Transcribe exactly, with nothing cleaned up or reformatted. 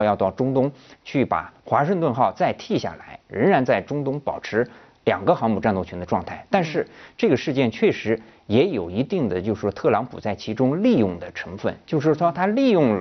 要到中东去把华盛顿号再替下来，仍然在中东保持两个航母战斗群的状态。但是这个事件确实也有一定的，就是说特朗普在其中利用的成分，就是说他利用了。